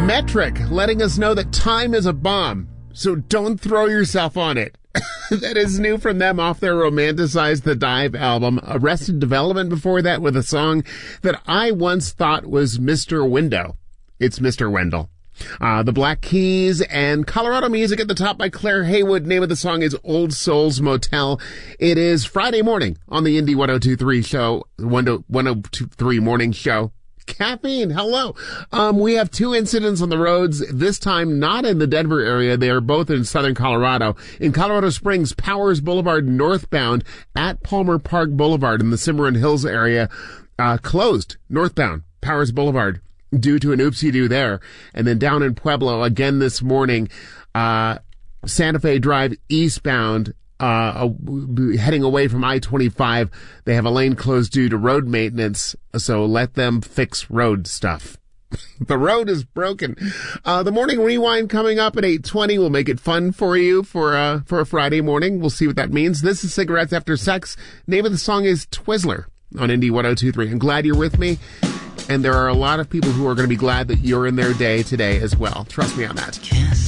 Metric letting us know that time is a bomb, so don't throw yourself on it. That is new from them off their Romanticize the Dive album. Arrested Development before that with a song that I once thought was Mr. Window. It's Mr. Wendell. The Black Keys and Colorado Music at the top by Claire Haywood. Name of the song is Old Souls Motel. It is Friday morning on the Indie 1023 show, 1023 morning show. Caffeine, hello. We have two incidents on the roads, this time not in the Denver area. They are both in southern Colorado. In Colorado Springs, Powers Boulevard northbound at Palmer Park Boulevard in the Cimarron Hills area, closed northbound Powers Boulevard due to an oopsie-doo there. And then down in Pueblo, again this morning, Santa Fe Drive eastbound, heading away from I-25. They have a lane closed due to road maintenance, so let them fix road stuff. The road is broken. The morning rewind coming up at 8:20. We'll make it fun for you for a Friday morning. We'll see what that means. This is Cigarettes After Sex. Name of the song is Twizzler on Indie 1023. I'm glad you're with me. And there are a lot of people who are going to be glad that you're in their day today as well. Trust me on that.